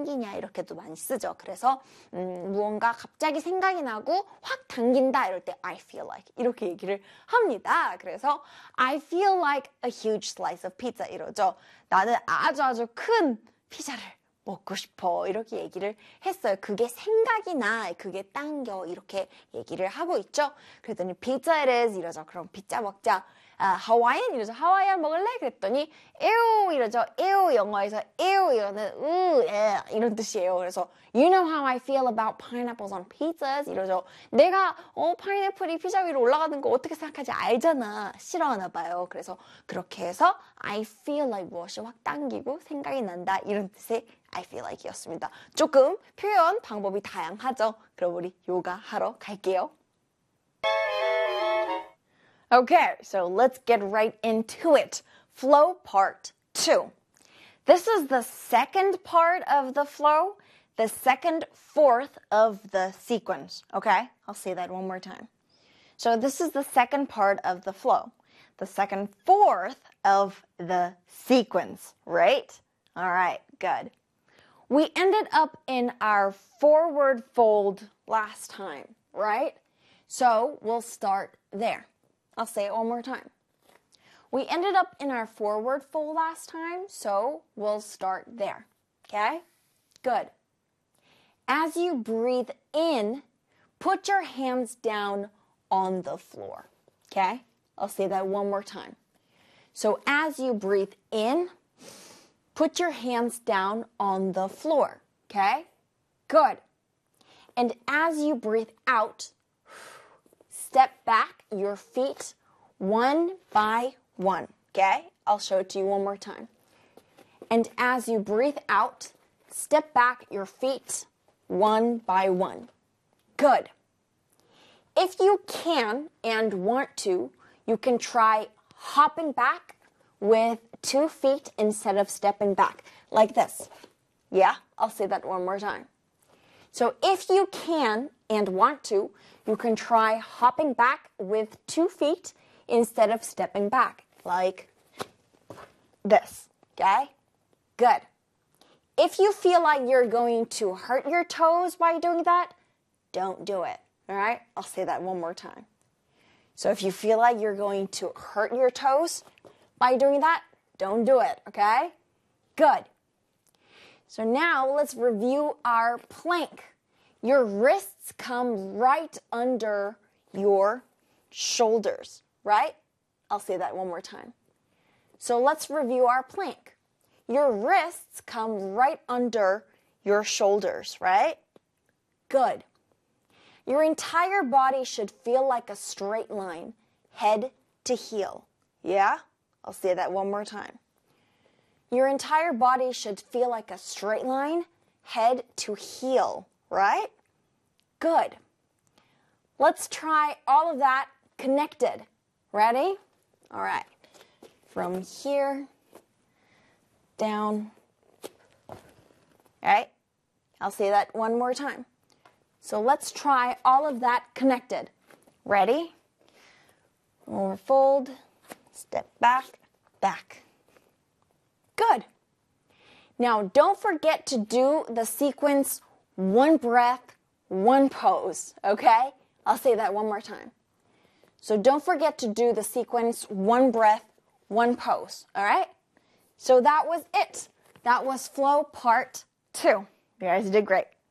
당기냐 이렇게도 많이 쓰죠. 그래서 무언가 갑자기 생각이 나고 확 당긴다 이럴 때 I feel like 이렇게 얘기를 합니다. 그래서 I feel like a huge slice of pizza 이러죠. 나는 아주 큰 피자를 먹고 싶어 이렇게 얘기를 했어요. 그게 생각이 나, 그게 당겨 이렇게 얘기를 하고 있죠. 그랬더니 pizza it is 이러죠. 그럼 피자 먹자. 하와이안 이러죠. 하와이안 먹을래? 그랬더니 ew 이러죠. ew 영어에서 ew 이거는 이런 뜻이에요. 그래서 you know how I feel about pineapples on pizzas 이러죠. 내가 파인애플이 피자 위로 올라가는 거 어떻게 생각하지 알잖아. 싫어하나 봐요. 그래서 그렇게 해서 I feel like 무엇이 확 당기고 생각이 난다 이런 뜻의 I feel like 이었습니다. 조금 표현 방법이 다양하죠. 그럼 우리 요가 하러 갈게요. Okay, so let's get right into it. Flow part 2. This is the second part of the flow, the second fourth of the sequence. Okay, I'll say that one more time. So this is the second part of the flow, the second fourth of the sequence, right? All right, good. We ended up in our forward fold last time, right? So we'll start there. I'll say it one more time. We ended up in our forward fold last time, so we'll start there. Okay? Good. As you breathe in, put your hands down on the floor. Okay? I'll say that one more time. So as you breathe in, put your hands down on the floor. Okay? Good. And as you breathe out, step back your feet one by one, okay? I'll show it to you one more time. And as you breathe out, step back your feet one by one. Good. If you can and want to, you can try hopping back with 2 feet instead of stepping back, like this. Yeah, I'll say that one more time. So if you can and want to, you can try hopping back with 2 feet instead of stepping back, like this, okay? Good. If you feel like you're going to hurt your toes by doing that, don't do it, all right? I'll say that one more time. So if you feel like you're going to hurt your toes by doing that, don't do it, okay? Good. So now let's review our plank. Your wrists come right under your shoulders, right? I'll say that one more time. So let's review our plank. Your wrists come right under your shoulders, right? Good. Your entire body should feel like a straight line, head to heel. Yeah? I'll say that one more time. Your entire body should feel like a straight line, head to heel, right? Good. Let's try all of that connected. Ready? All right. From here down. All right? I'll say that one more time. So let's try all of that connected. Ready? Forward fold, step back, back. Good. Now, don't forget to do the sequence one breath, one pose, okay? I'll say that one more time. So don't forget to do the sequence one breath, one pose, all right? So that was it. That was flow part 2. You guys did great.